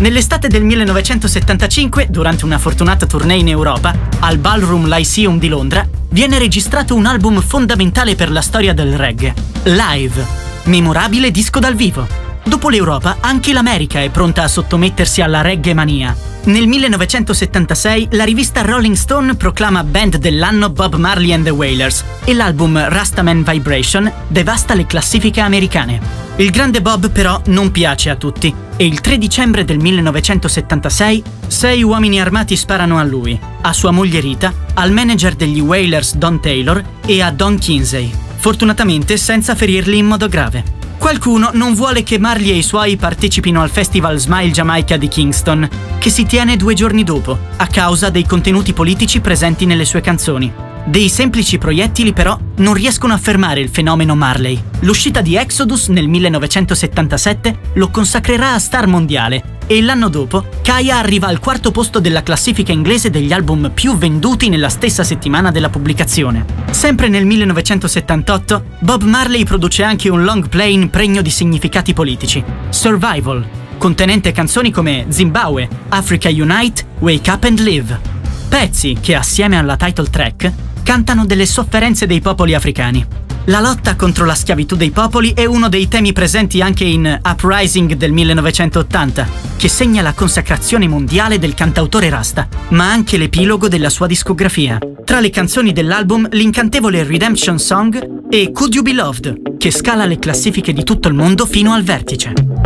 Nell'estate del 1975, durante una fortunata tournée in Europa, al Ballroom Lyceum di Londra, viene registrato un album fondamentale per la storia del reggae, Live, memorabile disco dal vivo. Dopo l'Europa, anche l'America è pronta a sottomettersi alla reggae mania. Nel 1976 la rivista Rolling Stone proclama band dell'anno Bob Marley and the Wailers e l'album Rastaman Vibration devasta le classifiche americane. Il grande Bob però non piace a tutti e il 3 dicembre del 1976 6 uomini armati sparano a lui, a sua moglie Rita, al manager degli Wailers Don Taylor e a Don Kinsey, fortunatamente senza ferirli in modo grave. Qualcuno non vuole che Marley e i suoi partecipino al Festival Smile Jamaica di Kingston, che si tiene 2 giorni dopo, a causa dei contenuti politici presenti nelle sue canzoni. Dei semplici proiettili però non riescono a fermare il fenomeno Marley. L'uscita di Exodus nel 1977 lo consacrerà a star mondiale e l'anno dopo Kaya arriva al 4° posto della classifica inglese degli album più venduti nella stessa settimana della pubblicazione. Sempre nel 1978 Bob Marley produce anche un long play pregno di significati politici, Survival, contenente canzoni come Zimbabwe, Africa Unite, Wake Up and Live. Pezzi che assieme alla title track cantano delle sofferenze dei popoli africani. La lotta contro la schiavitù dei popoli è uno dei temi presenti anche in Uprising del 1980, che segna la consacrazione mondiale del cantautore Rasta, ma anche l'epilogo della sua discografia. Tra le canzoni dell'album, l'incantevole Redemption Song e Could You Be Loved, che scala le classifiche di tutto il mondo fino al vertice.